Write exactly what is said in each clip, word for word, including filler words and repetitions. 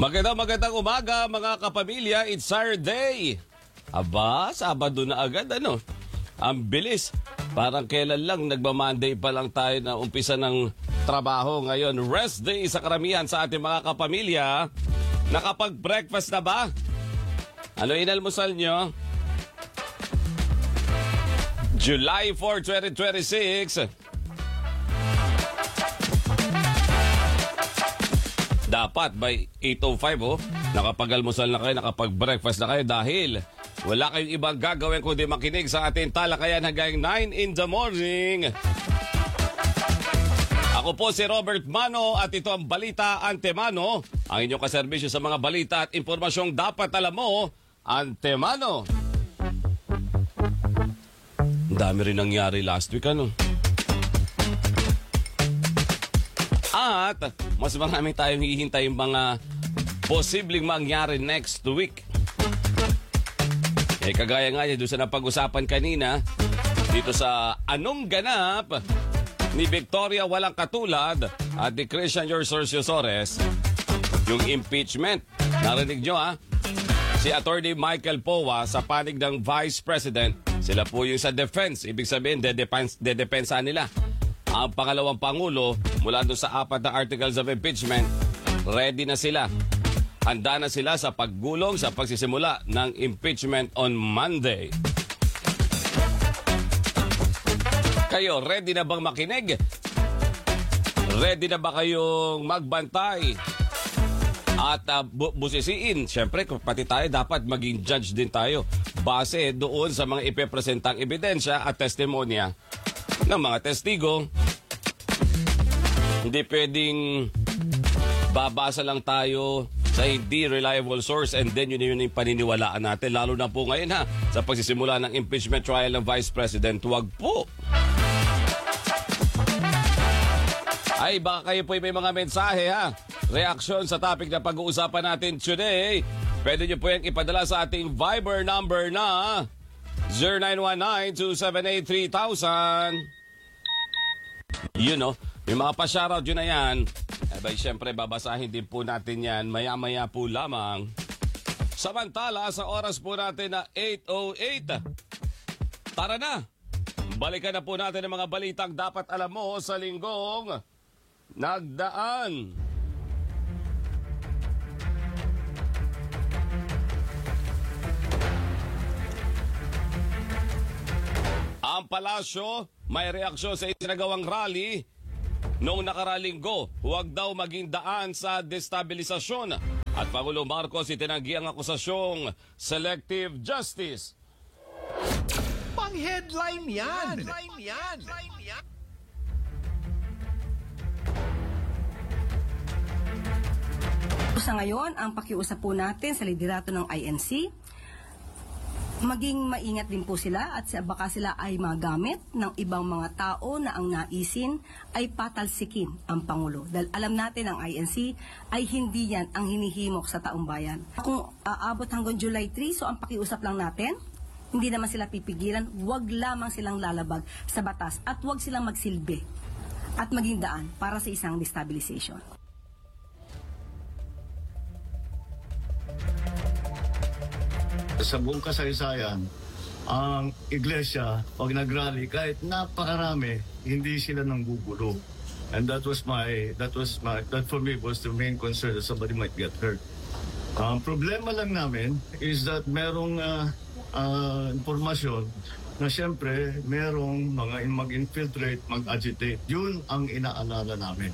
Magandang magandang umaga mga kapamilya, it's Saturday. Aba, Sabado na agad ano? Ang bilis. Parang kailan lang, nagma-Monday pa lang tayo na umpisa ng trabaho. Ngayon, rest day sa karamihan sa ating mga kapamilya. Nakapag-breakfast na ba? Ano inalmusal nyo? July fourth, twenty twenty-six. Dapat by eight oh five, oh, nakapag-almusal na kayo, nakapag-breakfast na kayo dahil wala kayong ibang gagawin kundi makinig sa ating talakayan hanggang nine in the morning. Ako po si Robert Mano at ito ang Balita Antemano, ang inyong kaserbisyo sa mga balita at impormasyong dapat alam mo, Antemano. Ang dami rin nangyari last week, ano? At mas marami tayong hihintay yung mga posibleng mangyari next week. Eh, kagaya nga niya doon sa napag-usapan kanina, dito sa Anong Ganap ni Victoria Walang Katulad at ni Christian Yorsorcio Sores, yung impeachment. Narinig nyo ha? Si Attorney Michael Powa sa panig ng Vice President, sila po yung sa defense. Ibig sabihin, dedepensa nila. Ang pangalawang Pangulo, mula doon sa apat na articles of impeachment, ready na sila. Handa na sila sa paggulong sa pagsisimula ng impeachment on Monday. Kayo, ready na bang makinig? Ready na ba kayong magbantay? At uh, bu- busisiin, syempre pati tayo dapat maging judge din tayo base doon sa mga ipepresentang ebidensya at testimonya ng mga testigo. Hindi pwedeng babasa lang tayo sa hindi reliable source and then yun yun yung paniniwalaan natin. Lalo na po ngayon ha, sa pagsisimula ng impeachment trial ng Vice President. Huwag po. Ay, baka kayo po may mga mensahe ha. Reaksyon sa topic na pag-uusapan natin today. Pwede nyo po yung ipadala sa ating Viber number na zero nine one nine, two seven eight, three thousand. You know, yung mga pa-shoutout yun na yan. Abay, syempre, babasahin din po natin yan maya-maya po lamang. Samantala, sa oras po natin na eight oh eight. Tara na! Balikan na po natin ang mga balitang dapat alam mo sa linggong nagdaan. Ang palasyo may reaksyon sa isinagawang rally noong nakaralinggo. Huwag daw maging daan sa destabilisasyon. At Pangulong Marcos itinanggi ang akusasyong selective justice. Pang-headline yan! Headline yan! Sa ngayon, ang pakiusap po natin sa liderato ng I N C, maging maingat din po sila at baka sila ay magamit ng ibang mga tao na ang naisin ay patalsikin ang Pangulo. Dahil alam natin ang I N C ay hindi yan ang hinihimok sa taong bayan. Kung aabot hanggang July three, so ang pakiusap lang natin, hindi naman sila pipigilan, wag lamang silang lalabag sa batas at wag silang magsilbi at maging daan para sa isang destabilization. Sa buong kasaysayan, ang iglesia, pag nag-rally, kahit napakarami, hindi sila nanggugulo. And that was my, that was my, that for me was the main concern that somebody might get hurt. Ang problema lang namin is that merong uh, uh, informasyon na siyempre merong mga mag-infiltrate, mag-agitate. Yun ang inaalala namin.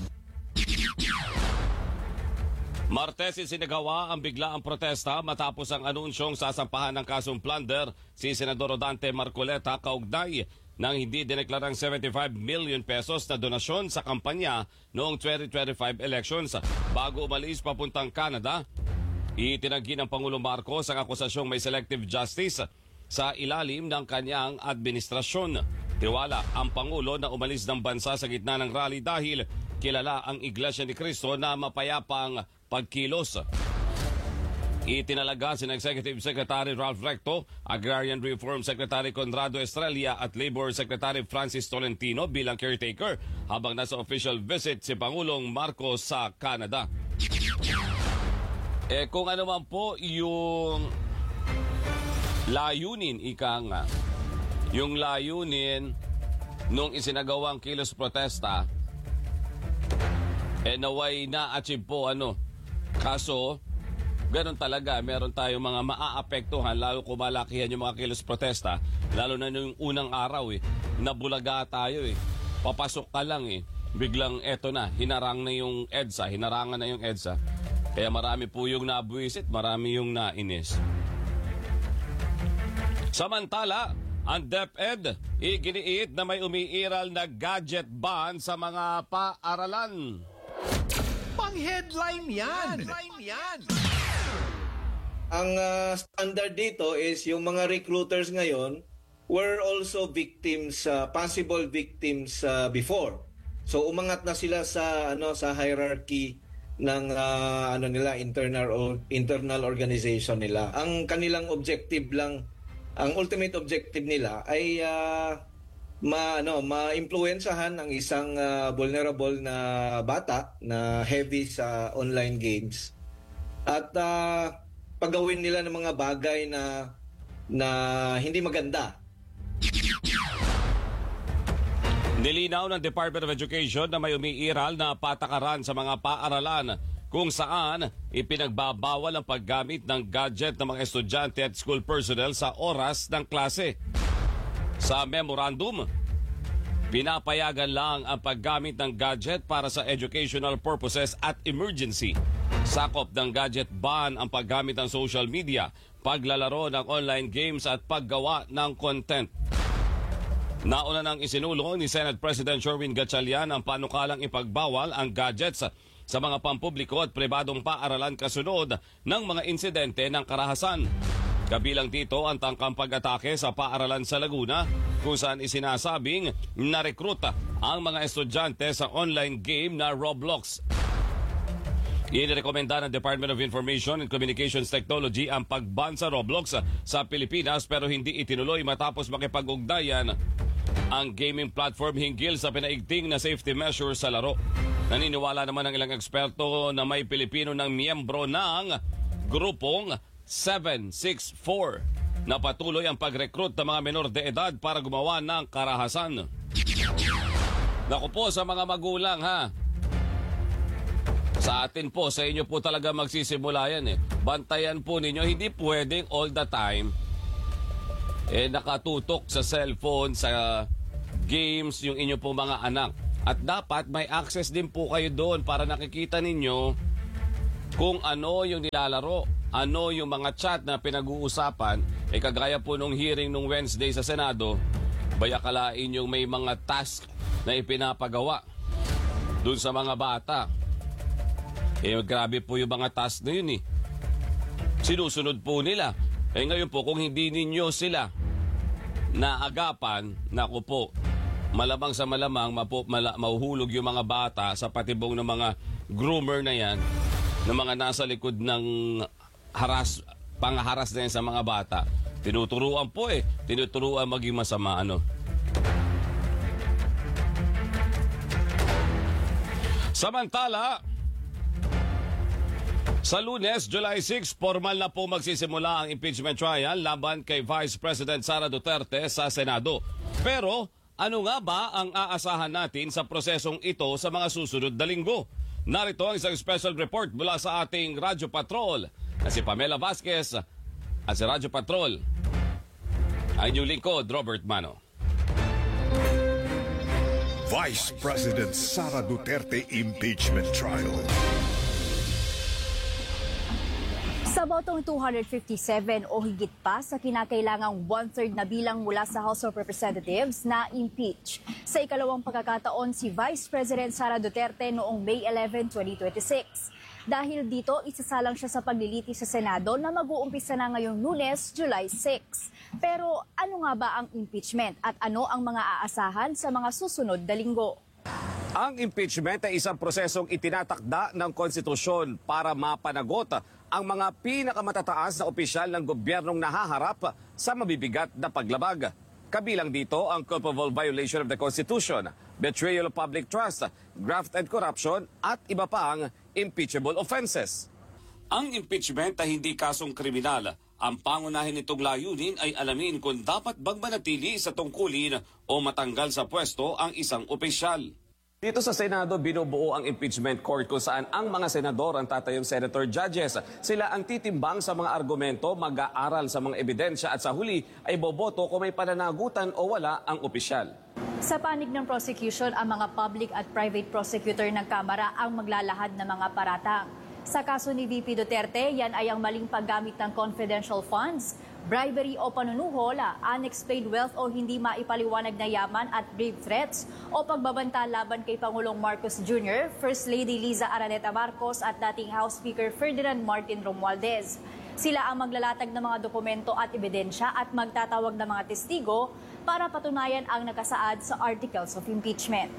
Martes isinagawa ang biglaang protesta matapos ang anunsyong sasampahan ng kasong plunder si Senador Rodante Marcoleta kaugnay ng hindi dineklarang seventy-five million pesos na donasyon sa kampanya noong twenty twenty-five elections. Bago umalis papuntang Canada, itinanggi ng Pangulong Marcos ang akusasyong may selective justice sa ilalim ng kanyang administrasyon. Tiwala ang Pangulo na umalis ng bansa sa gitna ng rally dahil kilala ang Iglesia ni Cristo na mapayapang pagkilos. Itinalaga si Executive Secretary Ralph Recto, Agrarian Reform Secretary Conrado Estrella at Labor Secretary Francis Tolentino bilang caretaker habang nasa official visit si Pangulong Marcos sa Canada. Eh kung ano man po yung layunin, ika nga, yung layunin nung isinagawang kilos protesta, eh naway na-achieve po ano. Kaso, ganun talaga, meron tayong mga maaapektuhan, lalo kung malakihan yung mga kilos protesta, lalo na yung unang araw eh, nabulaga tayo eh, papasok ka lang eh, biglang eto na, hinarang na yung EDSA, hinarangan na yung EDSA. Kaya marami po yung nabuisit, marami yung nainis. Samantala, ang DepEd iginiit na may umiiral na gadget ban sa mga paaralan. Pang-headline yan! Headline yan! Ang uh, standard dito is yung mga recruiters ngayon were also victims, uh, possible victims uh, before. So umangat na sila sa ano sa hierarchy ng uh, ano nila internal or internal organization nila. Ang kanilang objective lang, ang ultimate objective nila ay uh, ma ano ma-impluwensyahan ang isang uh, vulnerable na bata na heavy sa online games at uh, pagawin nila ng mga bagay na na hindi maganda. Nilinaw ng Department of Education na may umiiral na patakaran sa mga paaralan kung saan ipinagbabawal ang paggamit ng gadget ng mga estudyante at school personnel sa oras ng klase. Sa memorandum, pinapayagan lang ang paggamit ng gadget para sa educational purposes at emergency. Sakop ng gadget ban ang paggamit ng social media, paglalaro ng online games at paggawa ng content. Nauna nang isinulong ni Senate President Sherwin Gatchalian ang panukalang ipagbawal ang gadgets sa mga pampubliko at pribadong paaralan kasunod ng mga insidente ng karahasan. Kabilang dito ang tangkang pag-atake sa paaralan sa Laguna kung saan isinasabing na-recruit ang mga estudyante sa online game na Roblox. Inirekomenda ng Department of Information and Communications Technology ang pagban sa Roblox sa Pilipinas pero hindi itinuloy matapos makipag-ugnayan ang gaming platform hinggil sa pinaigting na safety measures sa laro. Naniniwala naman ang ilang eksperto na may Pilipino ng miyembro ng grupong seven six four na patuloy ang pag-recruit ng mga menor de edad para gumawa ng karahasan. Naku po sa mga magulang ha. Sa atin po, sa inyo po talaga magsisimula yan eh. Bantayan po ninyo, hindi pwedeng all the time eh nakatutok sa cellphone, sa games, yung inyo po mga anak. At dapat may access din po kayo doon para nakikita ninyo kung ano yung nilalaro, ano yung mga chat na pinag-uusapan. Eh kagaya po nung hearing nung Wednesday sa Senado, bayakalain yung may mga task na ipinapagawa doon sa mga bata. Eh grabe po yung mga task na yun eh. Sinusunod po nila. Eh ngayon po kung hindi ninyo sila naagapan, naku po, malamang sa malamang mapu, mala, mahuhulog yung mga bata sa patibong ng mga groomer na yan, ng mga nasa likod ng haras, pangharas na yan sa mga bata. Tinuturuan po eh, tinuturuan maging masama ano. Samantala, sa Lunes, July six, formal na po magsisimula ang impeachment trial laban kay Vice President Sara Duterte sa Senado. Pero ano nga ba ang aasahan natin sa prosesong ito sa mga susunod na linggo? Narito ang isang special report mula sa ating Radyo Patrol na si Pamela Vasquez at si Radyo Patrol. Ang inyong lingkod, Robert Mano. Vice President Sara Duterte Impeachment Trial. Sa botong two hundred fifty-seven o higit pa sa kinakailangang one-third na bilang mula sa House of Representatives na impeach. Sa ikalawang pagkakataon si Vice President Sara Duterte noong May eleventh, twenty twenty-six. Dahil dito, isasalang siya sa pagliliti sa Senado na mag-uumpisa na ngayong Lunes, July six. Pero ano nga ba ang impeachment at ano ang mga aasahan sa mga susunod na linggo? Ang impeachment ay isang prosesong itinatakda ng konstitusyon para mapanagot ang mga pinakamatataas na opisyal ng gobyernong nahaharap sa mabibigat na paglabag. Kabilang dito ang culpable violation of the Constitution, betrayal of public trust, graft and corruption at iba pang impeachable offenses. Ang impeachment ay hindi kasong kriminal. Ang pangunahin nitong layunin ay alamin kung dapat bang manatili sa tungkulin o matanggal sa pwesto ang isang opisyal. Dito sa Senado, binubuo ang impeachment court kung saan ang mga senador ang tatayong senator judges. Sila ang titimbang sa mga argumento, mag-aaral sa mga ebidensya at sa huli ay boboto kung may pananagutan o wala ang opisyal. Sa panig ng prosecution, ang mga public at private prosecutor ng Kamara ang maglalahad ng mga paratang. Sa kaso ni V P Duterte, yan ay ang maling paggamit ng confidential funds, bribery o panunuhol, unexplained wealth o hindi maipaliwanag na yaman at brave threats o pagbabanta laban kay Pangulong Marcos Junior, First Lady Liza Araneta Marcos at dating House Speaker Ferdinand Martin Romualdez. Sila ang maglalatag ng mga dokumento at ebidensya at magtatawag ng mga testigo para patunayan ang nakasaad sa Articles of Impeachment.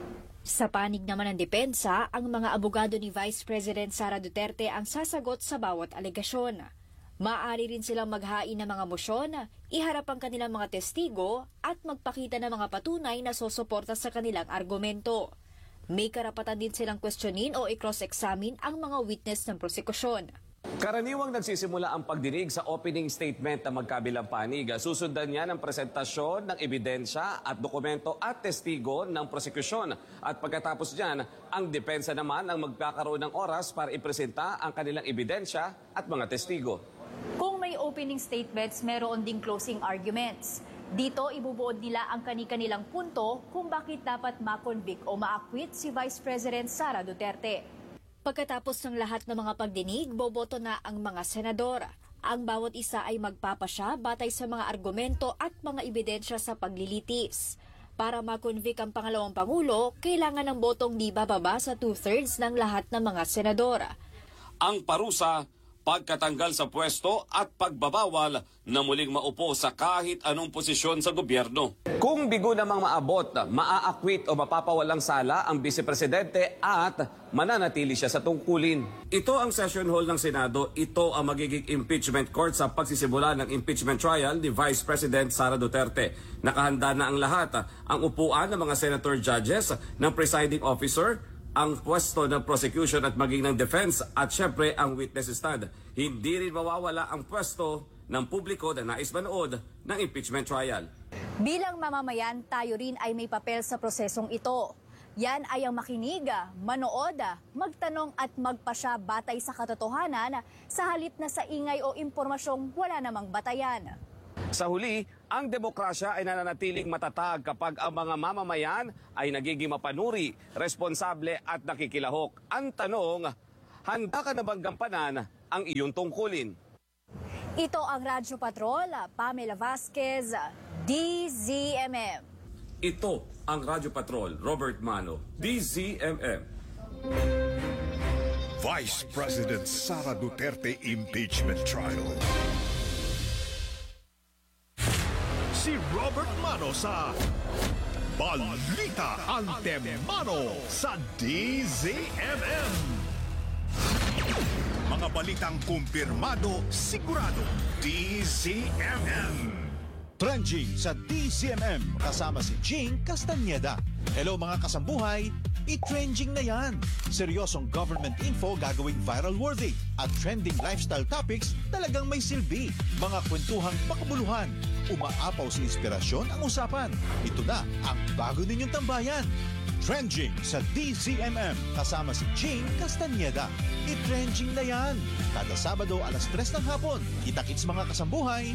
Sa panig naman ng depensa, ang mga abogado ni Vice President Sara Duterte ang sasagot sa bawat alegasyon. Maaari rin silang maghain ng mga mosyon, iharap ang kanilang mga testigo at magpakita ng mga patunay na susuporta sa kanilang argumento. May karapatan din silang questionin o i-cross-examine ang mga witness ng prosekusyon. Karaniwang nagsisimula ang pagdinig sa opening statement ng magkabilang panig. Susundan niya ng presentasyon ng ebidensya at dokumento at testigo ng prosekusyon. At pagkatapos niyan, ang depensa naman ang magkakaroon ng oras para ipresenta ang kanilang ebidensya at mga testigo. Kung may opening statements, meron ding closing arguments. Dito, ibubuod nila ang kani-kanilang punto kung bakit dapat ma-convict o ma-acquit si Vice President Sara Duterte. Pagkatapos ng lahat ng mga pagdinig, boboto na ang mga senador. Ang bawat isa ay magpapasya batay sa mga argumento at mga ebidensya sa paglilitis. Para ma-convict ang pangalawang pangulo, kailangan ng botong di bababa sa two-thirds ng lahat ng mga senador. Ang parusa, pagkatanggal sa pwesto at pagbabawal na muling maupo sa kahit anong posisyon sa gobyerno. Kung bigo namang maabot, maa-acquit o mapapawalang sala ang Vice-Presidente at mananatili siya sa tungkulin. Ito ang session hall ng Senado. Ito ang magiging impeachment court sa pagsisimula ng impeachment trial ni Vice President Sara Duterte. Nakahanda na ang lahat. Ang upuan ng mga senator judges, ng presiding officer, ang pwesto ng prosecution at maging ng defense at syempre ang witness stand. Hindi rin mawawala ang pwesto ng publiko na nais manood ng impeachment trial. Bilang mamamayan, tayo rin ay may papel sa prosesong ito. Yan ay ang makinig, manood, magtanong at magpasya batay sa katotohanan sa halip na sa ingay o impormasyong wala namang batayan. Sa huli, ang demokrasya ay nananatiling matatag kapag ang mga mamamayan ay nagiging mapanuri, responsable at nakikilahok. Ang tanong, handa ka na bang gampanan ang iyong tungkulin? Ito ang Radyo Patrol, Pamela Vasquez, D Z M M. Ito ang Radyo Patrol, Robert Mano, D Z M M. Vice President Sara Duterte Impeachment Trial. Si Robert Mano sa Balita Antemano sa D Z M M. Mga balitang kumpirmado, sigurado, D Z M M. Trending sa D Z M M kasama si Jing Castañeda. Hello mga kasambuhay, i-trending na yan. Seryosong government info gagawing viral worthy at trending lifestyle topics talagang may silbi. Mga kwentuhang makabuluhan, umaapaw sa inspirasyon ang usapan. Ito na ang bago ninyong tambayan. Trending sa D Z M M kasama si Jing Castañeda. I-trending na yan. Kada Sabado alas tres ng hapon. Kita-kits mga kasambuhay.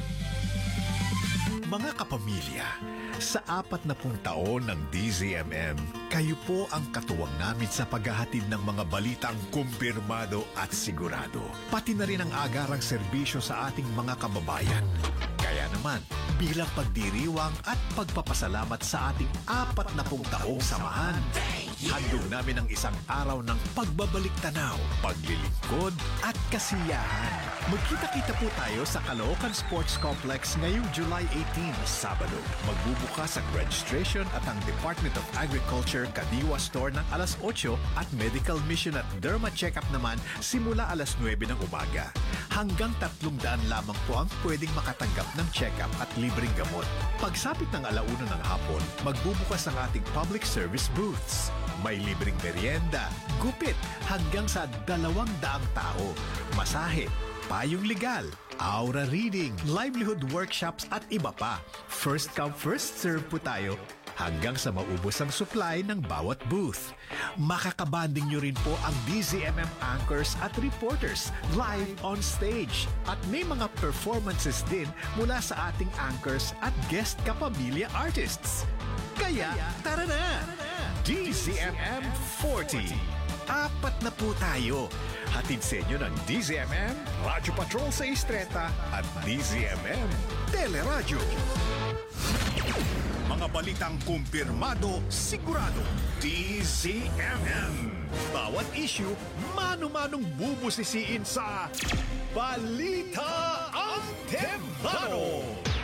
Mga kapamilya, sa apat na pung taon ng D Z M M, kayo po ang katuwang namin sa paghahatid ng mga balitang kumpirmado at sigurado. Pati na rin ang agarang serbisyo sa ating mga kababayan. Kaya naman, bilang pagdiriwang at pagpapasalamat sa ating apat na pung taong samahan, handog namin ang isang araw ng pagbabalik tanaw, paglilingkod at kasiyahan. Magkita-kita po tayo sa Caloocan Sports Complex ngayong July eighteen, Sabado. Magbubukas ang registration at ang Department of Agriculture Kadiwa Store ng alas otso at Medical Mission at Derma Checkup naman simula alas nuwebe ng umaga. Hanggang tatlong daan lamang po ang pwedeng makatanggap ng check-up at libreng gamot. Pagsapit ng alauna ng hapon, magbubukas ang ating public service booths. May libreng merienda, gupit, hanggang sa dalawang daang tao. Masahe, payong legal, aura reading, livelihood workshops at iba pa. First come, first serve po tayo hanggang sa maubos ang supply ng bawat booth. Makakabanding nyo rin po ang D Z M M anchors at reporters live on stage. At may mga performances din mula sa ating anchors at guest kapamilya artists. Kaya, tara na! D Z M M forty. Apat na po tayo. Hatid sa inyo ng D Z M M, Radyo Patrol sa Istreta at D Z M M Teleradyo. Mga balitang kumpirmado, sigurado. D Z M M. Bawat issue, mano-manong bubusisiin sa Balita Antemano.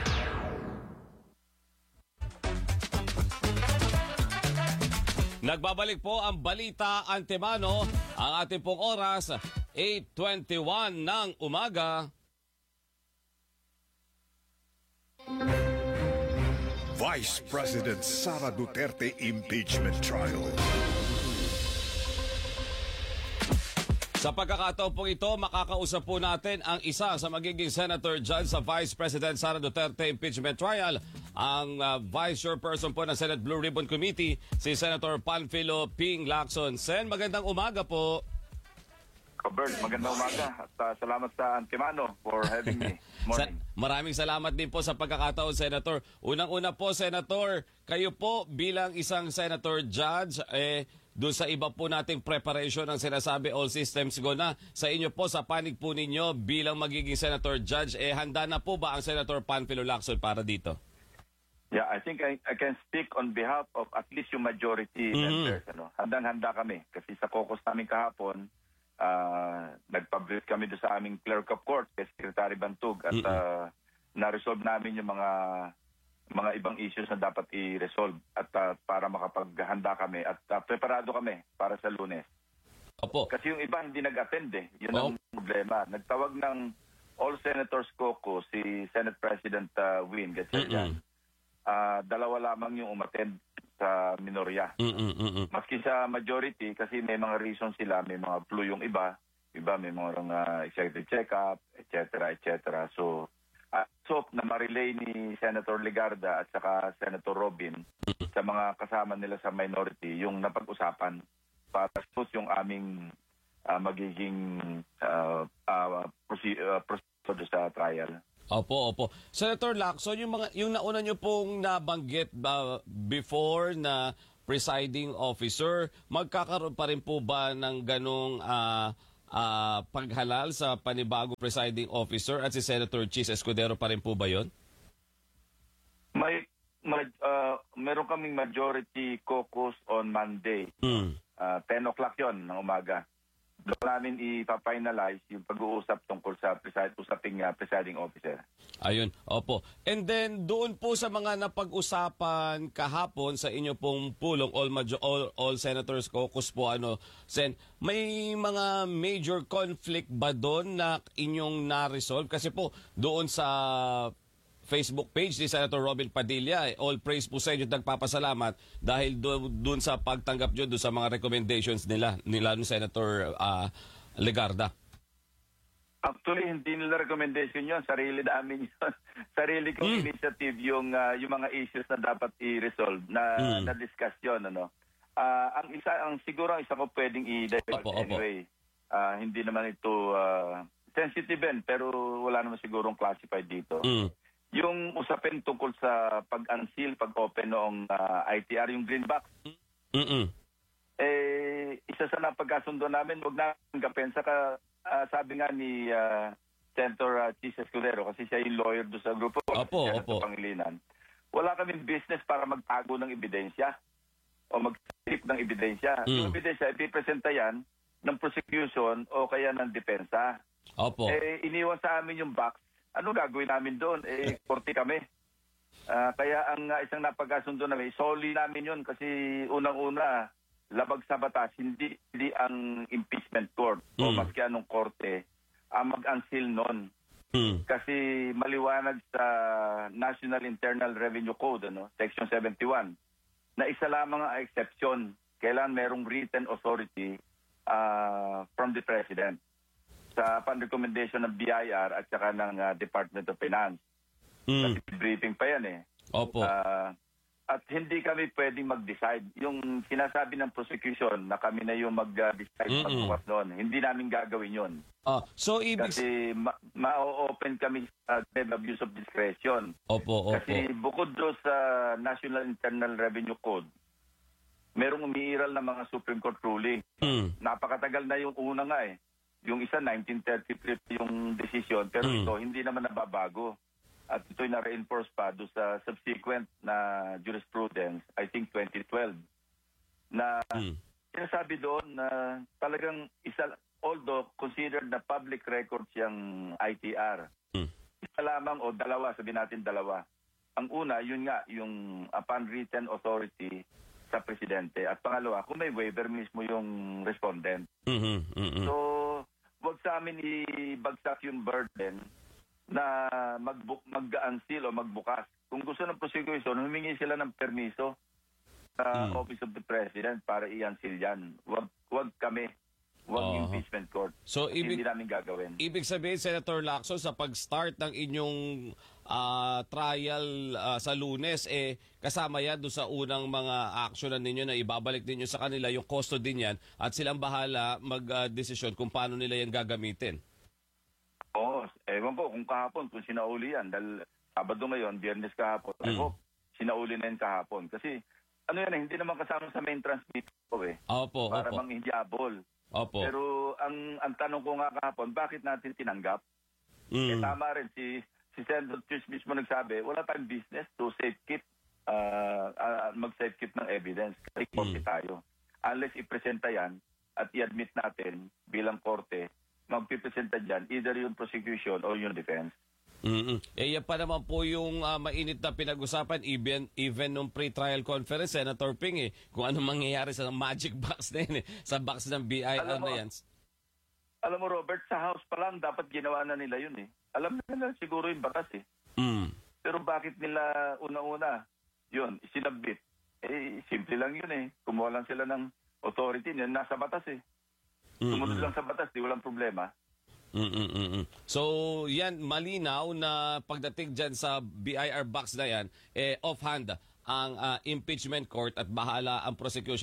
Nagbabalik po ang Balita Antemano, ang ating pong oras, eight twenty-one ng umaga. Vice President Sara Duterte Impeachment Trial. Sa pagkakataon po ito, makakausap po natin ang isa sa magiging Senator Judge sa Vice President Sara Duterte Impeachment Trial, ang uh, Vice Chairperson po ng Senate Blue Ribbon Committee, si Senator Panfilo Ping Lacson. Sen, magandang umaga po. Bert, magandang umaga at uh, salamat sa Antemano for having me. Morning. Sa, maraming salamat din po sa pagkakataon, Senator. Unang-una po, Senator, kayo po bilang isang Senator Judge, eh, doon sa iba po nating preparation ang sinasabi all systems go na. Sa inyo po, sa panig po ninyo bilang magiging Senator Judge, eh, handa na po ba ang Senator Panfilo Lacson para dito? Yeah, I think I, I can speak on behalf of at least yung majority Mm-hmm. members. Ano? Handang-handa kami kasi sa caucus namin kahapon, uh, nagpa-brief kami doon sa aming clerk of court kay Secretary Bantug at Mm-hmm. uh, na-resolve namin yung mga mga ibang issues na dapat i-resolve at uh, para makapaghanda kami at uh, preparado kami para sa Lunes. Opo. Kasi yung iba hindi nag-attend eh. Yun Oh. ang problema. Nagtawag ng All Senators Caucus si Senate President uh, Win Gatchalian. Mm-mm. Uh, dalawa lamang yung umattend sa minorya. Mm-mm. Maski sa majority kasi may mga reasons sila, may mga flu yung iba, iba may mga uh, executive check-up, et cetera, et cetera. So, uh, so na ma-relay ni Senator Legarda at saka Senator Robin sa mga kasama nila sa minority yung napag-usapan para sus yung aming uh, magiging uh, uh, procedure uh, sa trial. Opo, opo. Senator Lacson, yung mga yung nauna niyo pong nabanggit uh, before na presiding officer, magkakaroon pa rin po ba ng ganong uh, uh, paghalal sa panibagong presiding officer at si Senator Chis Escudero pa rin po ba yon? May, may uh, meron kaming majority caucus on Monday. Mm. Uh, ten o'clock yon ng umaga. Doon namin ipa-finalize yung pag-uusap tungkol sa preside, usaping uh, presiding officer. Ayun, opo. And then doon po sa mga napag-usapan kahapon sa inyo pong pulong all, major, all, all senators caucus po, ano, Sen, may mga major conflict ba doon na inyong na-resolve? Kasi po doon sa Facebook page ni Senator Robin Padilla, eh, all praise po sa inyo at nagpapasalamat dahil doon, doon sa pagtanggap nyo doon sa mga recommendations nila, nila ni Senator uh, Legarda. Actually, hindi nila recommendation yun. Sarili namin yun. Sarili kong Mm. initiative yung, uh, yung mga issues na dapat i-resolve, na, Mm. na-discuss yun. Ano? Uh, ang isa, ang siguro ang isa ko pwedeng i-divulge Opo, opo. anyway. Uh, hindi naman ito uh, sensitive din, pero wala naman sigurong classified dito. Mm. Yung usapin tungkol sa pag-unseal, pag-open noong uh, I T R, yung green box, Mm-mm. eh, isa sa napagkasundo namin, huwag na tanggapin. Saka uh, sabi nga ni uh, Senator uh, Chis Escudero, kasi siya yung lawyer doon sa grupo, Opo, siya opo. sa Pangilinan, wala kaming business para magtago ng ebidensya o mag-strip ng ebidensya. Mm. Yung ebidensya, ipipresenta yan ng prosecution o kaya ng depensa. Opo. Eh, iniwan sa amin yung box. Ano gagawin namin doon? Eh, korte kami. Ah, kaya ang uh, isang napagkasundo namin, soli namin yun kasi unang-una, labag sa batas, hindi, hindi ang impeachment court o Mm. maski anong korte ang mag-unseal nun. Mm. Kasi maliwanag sa National Internal Revenue Code, ano, Section seventy-one, na isa lamang ang exception. Kailan merong written authority uh, from the President sa upon recommendation ng B I R at saka ng uh, Department of Finance. Mm. Kasi briefing pa yan eh. Opo. Ah, at hindi kami pwedeng mag-decide. Yung sinasabi ng prosecution na kami na yung mag-decide Mm-mm. magbukas doon, hindi namin gagawin yun. Ah, so ibig Kasi ma- ma-open kami sa uh, abuse of discretion. Opo, opo. Kasi bukod doon sa National Internal Revenue Code, merong umiiral na mga Supreme Court ruling. Mm. Napakatagal na yung una nga eh. Yung isa nineteen thirty-three yung decision, pero Mm. ito hindi naman nababago. At ito'y na-reinforce pa doon sa subsequent na jurisprudence, I think twenty twelve, na Mm. sinasabi doon na talagang isa, although considered na public record siyang I T R, Mm. isa lamang o dalawa, sabihin natin dalawa. Ang una, yun nga, yung upon written authority sa presidente. At pangalawa, kung may waiver mismo yung respondent. Mhm, mhm. So, wag sa amin ibagsak yung burden na mag-book, mag-unseal o magbukas. Kung gusto ng prosecution, humingi sila ng permiso sa Mm. Office of the President para i-unseal yan. Wag, wag kami. Wag Oo. impeachment court. So, ibig- Hindi namin gagawin. Ibig sabihin, Senator Lacson, sa pag-start ng inyong ah, trial ah, sa Lunes, eh, kasama yan doon sa unang mga aksyonan ninyo na ibabalik ninyo sa kanila yung custody niyan at silang bahala mag-desisyon kung paano nila yan gagamitin. Oo. Ewan ko kung kahapon, kung sinauli yan. Dahil Sabado ngayon, Biyernes kahapon. I Mm. hope sinauli na yan kahapon. Kasi ano yan eh, hindi naman kasama sa main transmit ko eh. Opo, Para opo. mang hinjabol. Opo. Pero ang ang tanong ko nga kahapon, bakit natin tinanggap? Eh, Mm. tama rin, si, si Senator Church mismo nagsabi, wala tayong business to safekeep, uh, uh, mag-safekeep ng evidence. Kasi korte Mm. tayo. Unless ipresenta yan at i-admit natin bilang korte, magpipresenta dyan either yung prosecution or yung defense. Mm-mm. Eh, yan pa naman po yung ah, mainit na pinag-usapan even, even nung pre-trial conference, Senator Ping, eh, kung anong mangyayari sa magic box na yun, eh, sa box ng B I R Alam mo, na yan. Alam mo, Robert, sa House pa lang dapat ginawa na nila yun eh. Alam na nila siguro yung batas eh. Mm. Pero bakit nila una-una yun, isinabit? Eh, simple lang yun eh. Kumuha lang sila ng authority, yun nasa batas eh. Sumunod lang sa batas, di walang problema. Mm-mm-mm. So, yan, malinaw na pagdating dyan sa B I R box na yan, eh, offhand ang ah, impeachment court at bahala ang prosecution